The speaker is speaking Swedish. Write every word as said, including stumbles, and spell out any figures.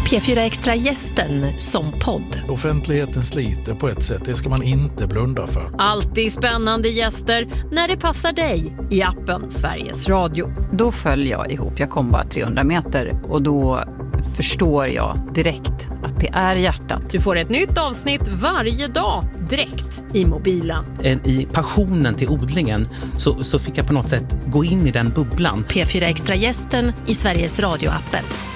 P fyra Extra-gästen som podd. Offentligheten sliter på ett sätt, det ska man inte blunda för. Alltid spännande gäster när det passar dig i appen Sveriges Radio. Då följer jag ihop, jag kom bara trehundra meter och då förstår jag direkt att det är hjärtat. Du får ett nytt avsnitt varje dag direkt i mobilen. I passionen till odlingen så, så fick jag på något sätt gå in i den bubblan. P fyra Extra-gästen i Sveriges Radio-appen.